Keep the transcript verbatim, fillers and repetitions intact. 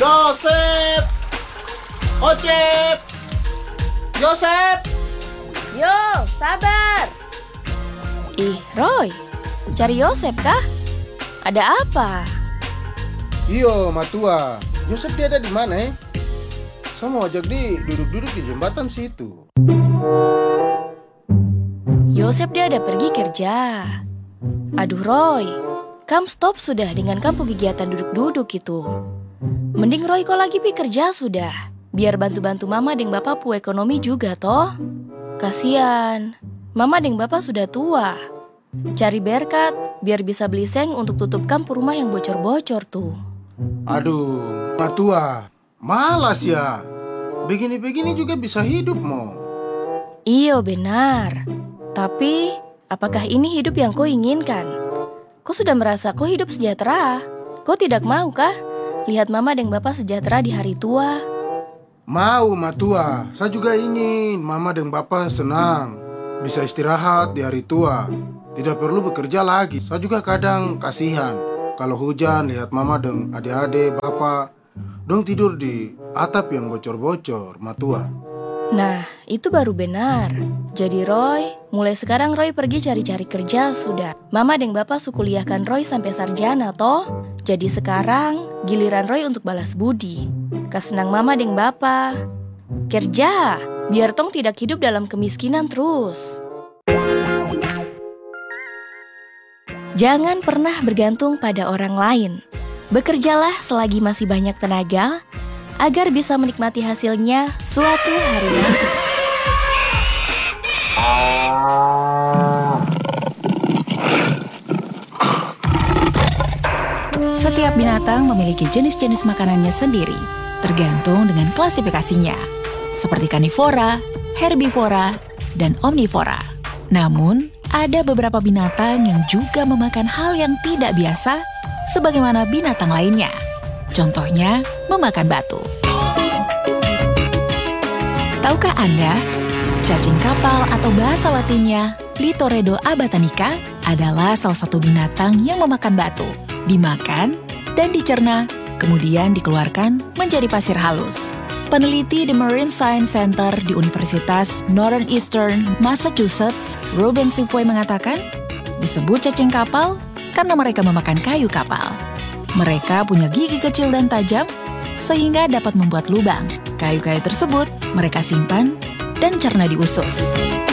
Yosep! Ocep! Yosep! Yo, sabar! Ih, Roy, cari Yosep kah? Ada apa? Iyo, Matua. Yosep dia ada di mana eh? Saya mau ajak dia duduk-duduk di jembatan situ. Yosep dia ada pergi kerja. Aduh Roy, kamu stop sudah dengan kamu kegiatan duduk-duduk itu. Mending Roy kau lagi pergi kerja sudah. Biar bantu-bantu mama dan bapak pu ekonomi juga toh. Kasian, mama dan bapak sudah tua. Cari berkat biar bisa beli seng untuk tutup kampu rumah yang bocor-bocor tuh. Aduh, Matua, malas ya. Begini-begini juga bisa hidup mo. Iyo benar. Tapi, apakah ini hidup yang kau inginkan? Kau sudah merasa kau hidup sejahtera? Kau tidak mau kah lihat mama dan bapak sejahtera di hari tua? Mau, Matua. Saya juga ingin mama dan bapak senang. Bisa istirahat di hari tua. Tidak perlu bekerja lagi. Saya juga kadang kasihan kalau hujan lihat mama dan adik-adik bapak dong tidur di atap yang bocor-bocor, Matua. Nah, itu baru benar. Jadi Roy, mulai sekarang Roy pergi cari-cari kerja sudah. Mama dan bapak sukuliahkan Roy sampai sarjana toh. Jadi sekarang giliran Roy untuk balas budi. Kesenang mama dan bapak. Kerja, biar tong tidak hidup dalam kemiskinan terus. Jangan pernah bergantung pada orang lain. Bekerjalah selagi masih banyak tenaga, agar bisa menikmati hasilnya suatu hari nanti. Setiap binatang memiliki jenis-jenis makanannya sendiri, tergantung dengan klasifikasinya, seperti karnivora, herbivora, dan omnivora. Namun, ada beberapa binatang yang juga memakan hal yang tidak biasa, sebagaimana binatang lainnya. Contohnya, memakan batu. Tahukah Anda, cacing kapal atau bahasa latinnya Lithoredo abatanica adalah salah satu binatang yang memakan batu, dimakan dan dicerna, kemudian dikeluarkan menjadi pasir halus. Peneliti di Marine Science Center di Universitas Northeastern Massachusetts, Ruben Sipway mengatakan, disebut cacing kapal karena mereka memakan kayu kapal. Mereka punya gigi kecil dan tajam, sehingga dapat membuat lubang. Kayu-kayu tersebut mereka simpan dan cerna di usus.